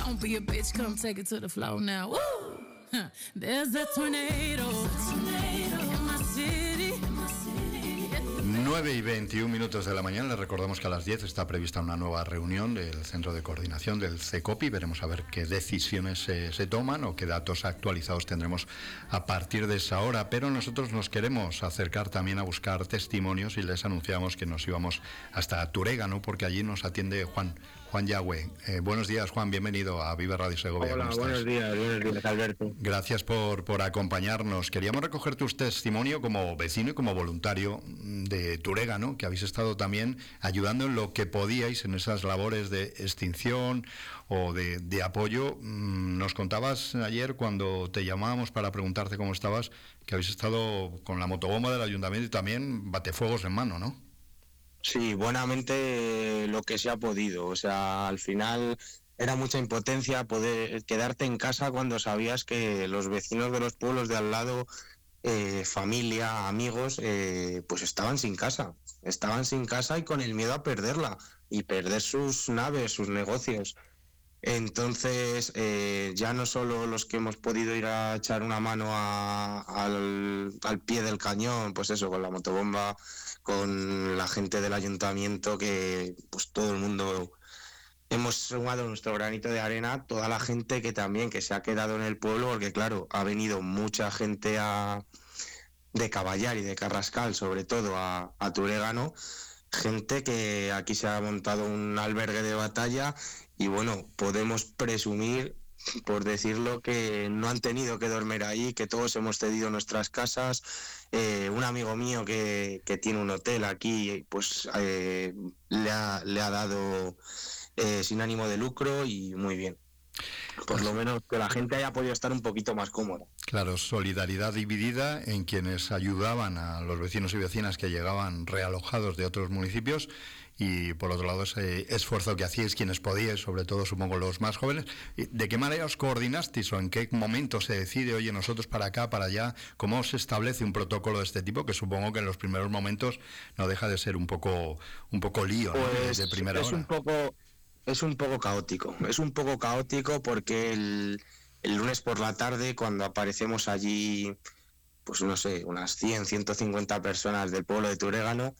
Don't be a bitch, come take it to the floor now. Woo! There's a tornado in my city. 9:21 de la mañana. Les recordamos que a las 10 está prevista una nueva reunión del Centro de Coordinación del CECOPI. Veremos a ver qué decisiones se toman o qué datos actualizados tendremos a partir de esa hora. Pero nosotros nos queremos acercar también a buscar testimonios y les anunciamos que nos íbamos hasta Turégano porque allí nos atiende Juan Yagüe. Buenos días, Juan, bienvenido a Vive Radio Segovia. Hola, buenos días, Alberto. Gracias por acompañarnos. Queríamos recoger tu testimonio como vecino y como voluntario de Turégano, que habéis estado también ayudando en lo que podíais en esas labores de extinción o de apoyo. Nos contabas ayer cuando te llamábamos para preguntarte cómo estabas, que habéis estado con la motobomba del ayuntamiento y también batefuegos en mano, ¿no? Sí, buenamente lo que se ha podido. O sea, al final era mucha impotencia poder quedarte en casa cuando sabías que los vecinos de los pueblos de al lado, familia, amigos, pues estaban sin casa y con el miedo a perderla y perder sus naves, sus negocios. Entonces, ya no solo los que hemos podido ir a echar una mano al pie del cañón, pues eso, con la motobomba, con la gente del ayuntamiento, que pues todo el mundo hemos sumado nuestro granito de arena, toda la gente que también que se ha quedado en el pueblo, porque claro, ha venido mucha gente de Caballar y de Carrascal, sobre todo a Turégano, gente que aquí se ha montado un albergue de batalla y bueno, podemos presumir, por decirlo, que no han tenido que dormir ahí, que todos hemos cedido nuestras casas. Un amigo mío que tiene un hotel aquí, pues le ha dado sin ánimo de lucro y muy bien. Por lo menos que la gente haya podido estar un poquito más cómoda. Claro, solidaridad dividida en quienes ayudaban a los vecinos y vecinas que llegaban realojados de otros municipios y por otro lado ese esfuerzo que hacíais quienes podíais, sobre todo supongo los más jóvenes. ¿De qué manera os coordinasteis o en qué momento se decide, oye, nosotros para acá, para allá? ¿Cómo se establece un protocolo de este tipo? Que supongo que en los primeros momentos no deja de ser un poco lío, pues, ¿no? De primera hora. Es un poco caótico porque el lunes por la tarde, cuando aparecemos allí, pues no sé, unas 150 personas del pueblo de Turégano,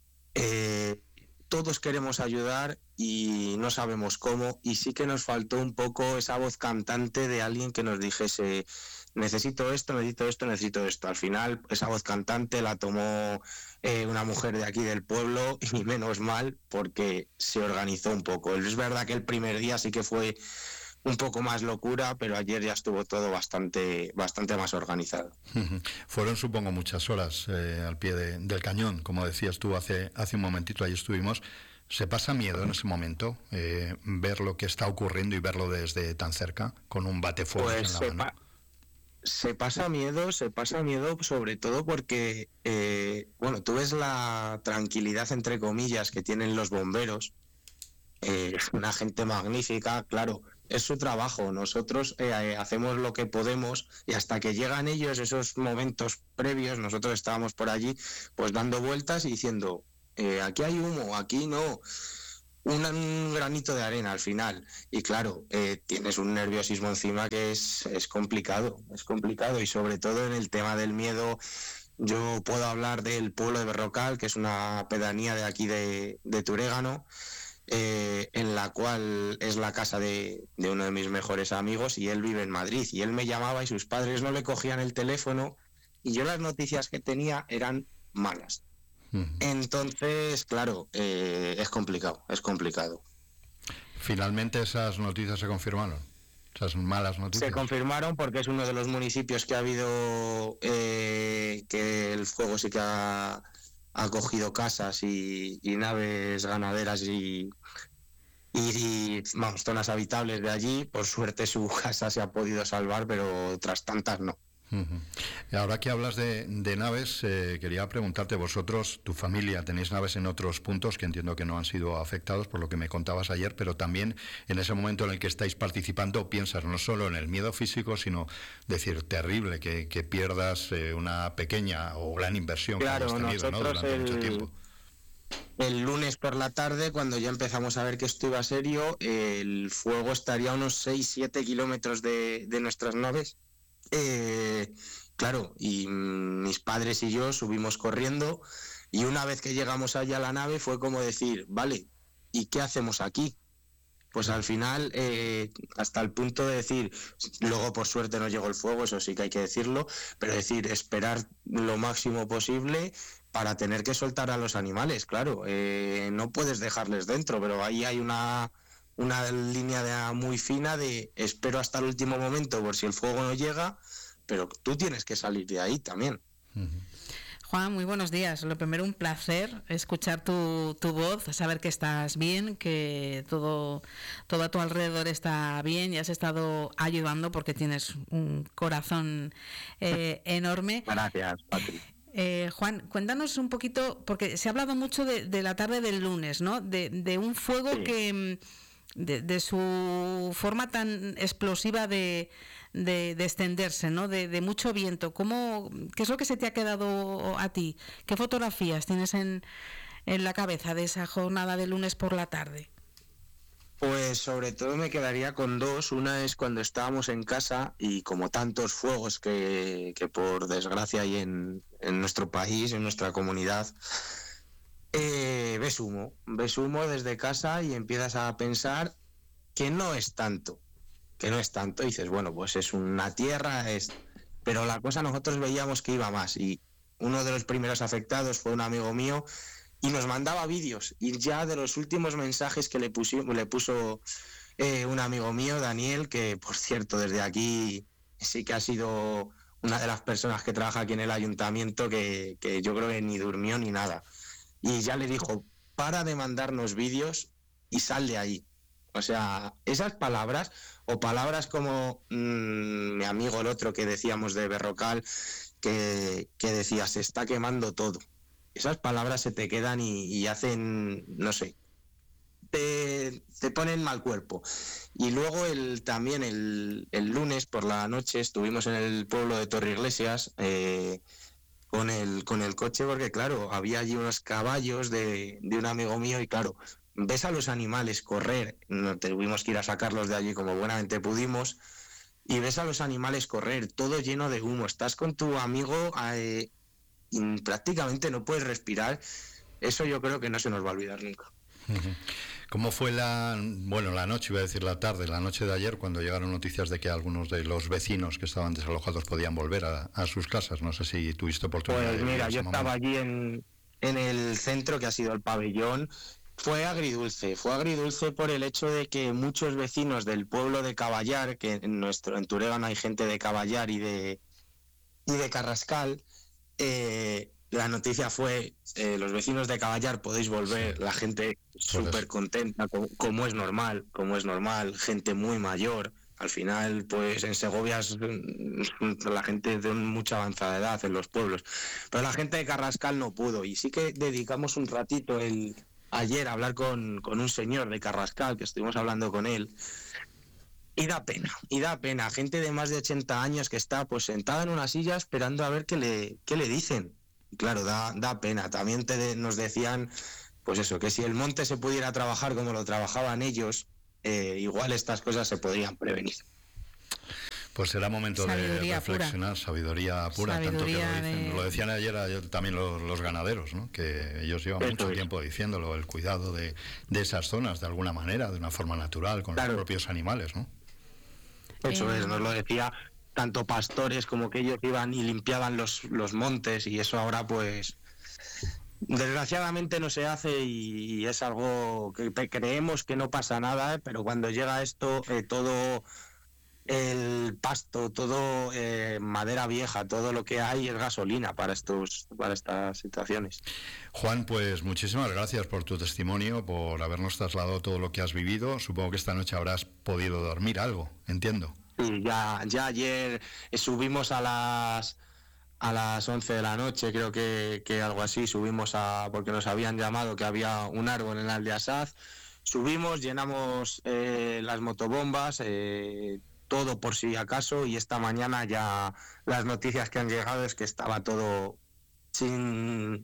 todos queremos ayudar y no sabemos cómo, y sí que nos faltó un poco esa voz cantante de alguien que nos dijese necesito esto. Al final esa voz cantante la tomó una mujer de aquí del pueblo y menos mal porque se organizó un poco. Es verdad que el primer día sí que fue un poco más locura, pero ayer ya estuvo todo bastante más organizado. Fueron, supongo, muchas horas al pie del cañón, como decías tú hace un momentito, ahí estuvimos. ¿Se pasa miedo en ese momento ver lo que está ocurriendo y verlo desde tan cerca, con un batefuegos pues en la mano? Se pasa miedo sobre todo porque, tú ves la tranquilidad, entre comillas, que tienen los bomberos. Es una gente magnífica, claro, es su trabajo. Nosotros hacemos lo que podemos y hasta que llegan ellos, esos momentos previos, nosotros estábamos por allí pues dando vueltas y diciendo aquí hay humo, aquí no, un granito de arena al final. Y claro, tienes un nerviosismo encima que es complicado y sobre todo en el tema del miedo. Yo puedo hablar del pueblo de Berrocal, que es una pedanía de aquí de Turégano, en la cual es la casa de uno de mis mejores amigos y él vive en Madrid y él me llamaba y sus padres no le cogían el teléfono y yo las noticias que tenía eran malas. Entonces, claro, es complicado. ¿Finalmente esas noticias se confirmaron? Esas malas noticias. Se confirmaron porque es uno de los municipios que ha habido que el fuego sí que ha cogido casas y naves ganaderas y vamos, zonas habitables de allí. Por suerte su casa se ha podido salvar, pero otras tantas no. Ahora que hablas de naves, quería preguntarte, vosotros, tu familia, tenéis naves en otros puntos que entiendo que no han sido afectados por lo que me contabas ayer, pero también en ese momento en el que estáis participando piensas no solo en el miedo físico, sino decir, terrible que pierdas una pequeña o gran inversión claro, que has tenido, ¿no? Durante mucho tiempo. El lunes por la tarde, cuando ya empezamos a ver que esto iba serio, el fuego estaría a unos 6-7 kilómetros de nuestras naves. Claro, y mis padres y yo subimos corriendo, y una vez que llegamos allá a la nave fue como decir, vale, ¿y qué hacemos aquí? Pues al final, hasta el punto de decir, luego por suerte no llegó el fuego, eso sí que hay que decirlo, pero decir, esperar lo máximo posible para tener que soltar a los animales, claro, no puedes dejarles dentro, pero ahí hay una línea muy fina de espero hasta el último momento por si el fuego no llega, pero tú tienes que salir de ahí también. Juan, muy buenos días. Lo primero, un placer escuchar tu voz, saber que estás bien, que todo a tu alrededor está bien y has estado ayudando porque tienes un corazón enorme. Gracias, Patri. Juan, cuéntanos un poquito, porque se ha hablado mucho de la tarde del lunes, ¿no? De un fuego Sí. que, de su forma tan explosiva de extenderse, ¿no? De mucho viento. ¿Qué es lo que se te ha quedado a ti? ¿Qué fotografías tienes en la cabeza de esa jornada de lunes por la tarde? Pues sobre todo me quedaría con dos. Una es cuando estábamos en casa y como tantos fuegos que por desgracia hay en nuestro país, en nuestra comunidad, ves humo desde casa y empiezas a pensar que no es tanto, y dices, bueno, pues es una tierra, pero la cosa nosotros veíamos que iba más, y uno de los primeros afectados fue un amigo mío y nos mandaba vídeos, y ya de los últimos mensajes que le puso un amigo mío, Daniel, que por cierto desde aquí sí que ha sido una de las personas que trabaja aquí en el ayuntamiento que yo creo que ni durmió ni nada, y ya le dijo, para de mandarnos vídeos y sal de ahí. O sea, esas palabras, o palabras como mi amigo el otro que decíamos de Berrocal, que decía, se está quemando todo. Esas palabras se te quedan y hacen, no sé, te ponen mal cuerpo. Y luego también el lunes por la noche estuvimos en el pueblo de Torreiglesias con el coche, porque claro, había allí unos caballos de un amigo mío y claro, ves a los animales correr, no tuvimos que ir a sacarlos de allí como buenamente pudimos, y ves a los animales correr, todo lleno de humo, estás con tu amigo y prácticamente no puedes respirar. Eso yo creo que no se nos va a olvidar nunca. ¿Cómo fue la noche, iba a decir la tarde, la noche de ayer, cuando llegaron noticias de que algunos de los vecinos que estaban desalojados podían volver a sus casas? No sé si tuviste oportunidad. Pues de mira, ese yo estaba momento. allí en el centro, que ha sido el pabellón. Fue agridulce por el hecho de que muchos vecinos del pueblo de Caballar, que en Turégano hay gente de Caballar y de Carrascal, la noticia fue, los vecinos de Caballar podéis volver, sí. La gente súper contenta, como es normal, gente muy mayor. Al final, pues en Segovia la gente de mucha avanzada edad en los pueblos, pero la gente de Carrascal no pudo, y sí que dedicamos un ratito ayer a hablar con un señor de Carrascal, que estuvimos hablando con él. Y da pena, gente de más de 80 años que está pues sentada en una silla esperando a ver qué le dicen. Claro, da pena. También nos decían, pues eso, que si el monte se pudiera trabajar como lo trabajaban ellos, igual estas cosas se podrían prevenir. Pues será momento de reflexionar, sabiduría pura, tanto que lo dicen. Lo decían ayer también los ganaderos, ¿no? Que ellos llevan mucho tiempo diciéndolo, el cuidado de esas zonas, de alguna manera, de una forma natural, con los propios animales, ¿no? Eso es, nos lo decía tanto pastores como que ellos iban y limpiaban los montes, y eso ahora pues desgraciadamente no se hace, y es algo que creemos que no pasa nada, pero cuando llega esto, todo el pasto, todo madera vieja, todo lo que hay es gasolina para estas situaciones. Juan, pues muchísimas gracias por tu testimonio, por habernos trasladado todo lo que has vivido. Supongo que esta noche habrás podido dormir algo, entiendo. Sí, ya ayer subimos a las 11 de la noche, creo que algo así, subimos porque nos habían llamado que había un árbol en la aldea Saz. Subimos, llenamos las motobombas, todo por si acaso, y esta mañana ya las noticias que han llegado es que estaba todo sin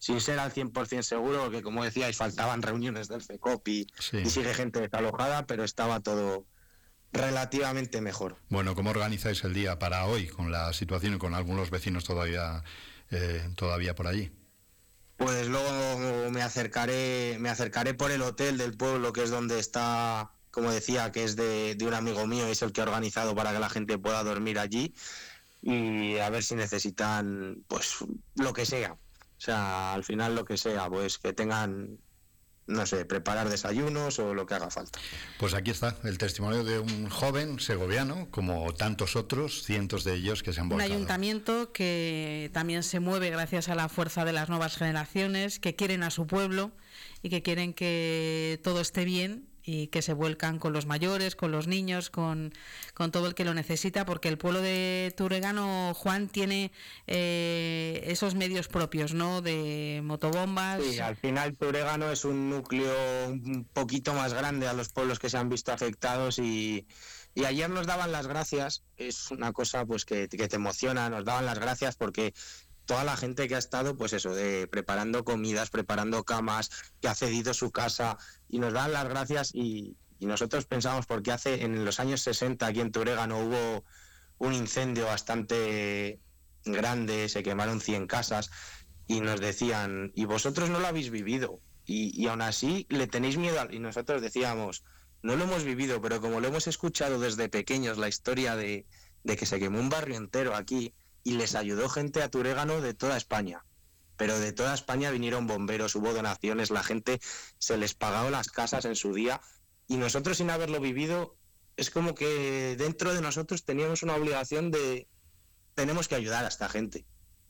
sin ser al 100% seguro, porque como decíais, faltaban reuniones del FECOP y sigue gente desalojada, pero estaba todo relativamente mejor. Bueno, ¿cómo organizáis el día para hoy con la situación y con algunos vecinos todavía por allí? Pues luego me acercaré por el hotel del pueblo, que es donde está, como decía, que es de un amigo mío, es el que ha organizado para que la gente pueda dormir allí, y a ver si necesitan, pues, lo que sea. O sea, al final lo que sea, pues que tengan, no sé, preparar desayunos o lo que haga falta. Pues aquí está el testimonio de un joven segoviano, como tantos otros, cientos de ellos que se han volcado. Un ayuntamiento que también se mueve gracias a la fuerza de las nuevas generaciones, que quieren a su pueblo y que quieren que todo esté bien, y que se vuelcan con los mayores, con los niños, con todo el que lo necesita, porque el pueblo de Turégano, Juan, tiene esos medios propios, ¿no?, de motobombas. Sí, al final Turégano es un núcleo un poquito más grande a los pueblos que se han visto afectados, y ayer nos daban las gracias. Es una cosa pues que te emociona. Nos daban las gracias porque toda la gente que ha estado, pues eso, preparando comidas, preparando camas, que ha cedido su casa, y nos dan las gracias, y nosotros pensamos, porque en los años 60 aquí en Turégano hubo un incendio bastante grande, se quemaron 100 casas, y nos decían, y vosotros no lo habéis vivido, y aún así le tenéis miedo, y nosotros decíamos, no lo hemos vivido, pero como lo hemos escuchado desde pequeños, la historia de que se quemó un barrio entero aquí, y les ayudó gente a Turégano de toda España. Pero de toda España vinieron bomberos, hubo donaciones, la gente se les pagó las casas en su día, y nosotros, sin haberlo vivido, es como que dentro de nosotros teníamos una obligación tenemos que ayudar a esta gente.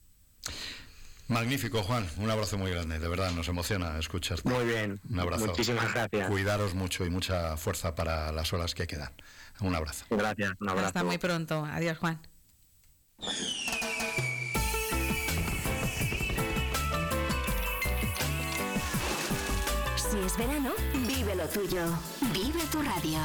Magnífico, Juan, un abrazo muy grande, de verdad, nos emociona escucharte. Muy bien, un abrazo. Muchísimas gracias. Cuidaros mucho y mucha fuerza para las horas que quedan. Un abrazo. Gracias, un abrazo. Hasta muy pronto, adiós, Juan. Si es verano, vive lo tuyo. Vive tu radio.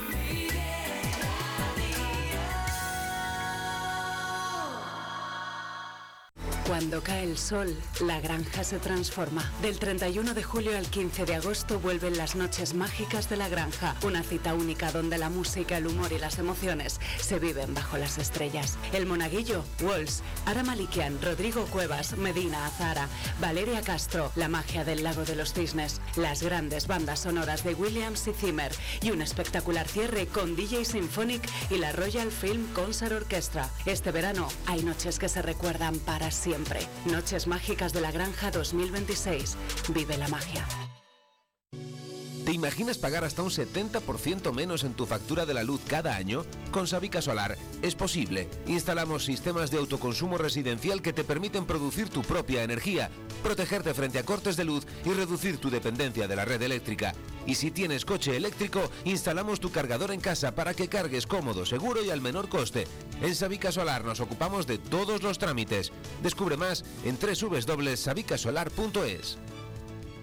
Cuando cae el sol, la granja se transforma. Del 31 de julio al 15 de agosto vuelven las noches mágicas de la granja. Una cita única donde la música, el humor y las emociones se viven bajo las estrellas. El Monaguillo, Walls, Ara Malikian, Rodrigo Cuevas, Medina Azara, Valeria Castro, la magia del Lago de los Cisnes, las grandes bandas sonoras de Williams y Zimmer, y un espectacular cierre con DJ Symphonic y la Royal Film Concert Orchestra. Este verano hay noches que se recuerdan para siempre. Noches mágicas de la granja 2026. Vive la magia. ¿Te imaginas pagar hasta un 70% menos en tu factura de la luz cada año? Con Sabica Solar es posible. Instalamos sistemas de autoconsumo residencial que te permiten producir tu propia energía, protegerte frente a cortes de luz y reducir tu dependencia de la red eléctrica. Y si tienes coche eléctrico, instalamos tu cargador en casa para que cargues cómodo, seguro y al menor coste. En Sabica Solar nos ocupamos de todos los trámites. Descubre más en www.sabicasolar.es.